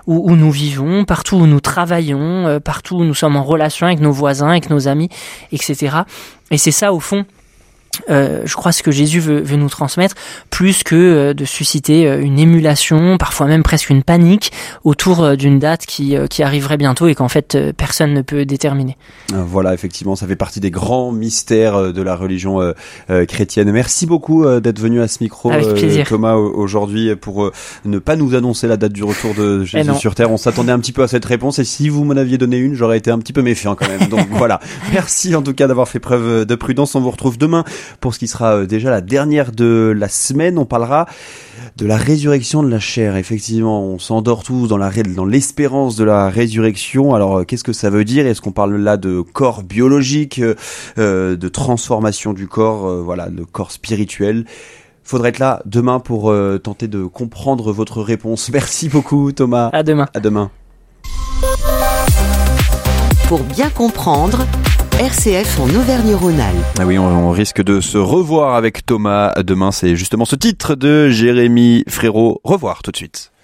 où nous vivons, partout où nous travaillons, partout où nous sommes en relation avec nos voisins, avec nos amis, etc. Et c'est ça, au fond, je crois, ce que Jésus veut nous transmettre, plus que de susciter une émulation, parfois même presque une panique autour d'une date qui arriverait bientôt et qu'en fait personne ne peut déterminer. Voilà, effectivement, ça fait partie des grands mystères de la religion chrétienne. Merci beaucoup d'être venu à ce micro, Thomas, aujourd'hui, pour ne pas nous annoncer la date du retour de Jésus sur Terre. On s'attendait un petit peu à cette réponse, et si vous m'en aviez donné une, j'aurais été un petit peu méfiant quand même. Donc voilà, merci en tout cas d'avoir fait preuve de prudence. On vous retrouve demain pour ce qui sera déjà la dernière de la semaine. On parlera de la résurrection de la chair. Effectivement, on s'endort tous dans l'espérance de la résurrection. Alors, qu'est-ce que ça veut dire? Est-ce qu'on parle là de corps biologique, de transformation du corps, voilà, de corps spirituel? Faudrait être là demain pour tenter de comprendre votre réponse. Merci beaucoup, Thomas. À demain. À demain. Pour bien comprendre, RCF en Auvergne-Rhône-Alpes. Ah oui, on risque de se revoir avec Thomas demain. C'est justement ce titre de Jérémy Frérot. Revoir tout de suite.